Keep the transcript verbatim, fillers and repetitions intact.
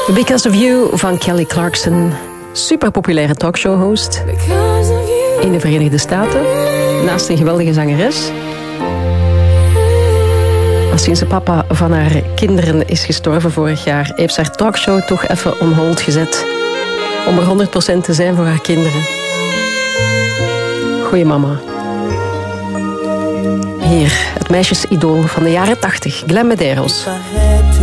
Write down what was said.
Because of You van Kelly Clarkson. Super populaire talkshow-host in de Verenigde Staten. Naast een geweldige zangeres. Maar sinds de papa van haar kinderen is gestorven vorig jaar, heeft ze haar talkshow toch even on hold gezet. Om er honderd procent te zijn voor haar kinderen. Goeie mama. Hier, het meisjesidool van de jaren tachtig, Glenn Medeiros.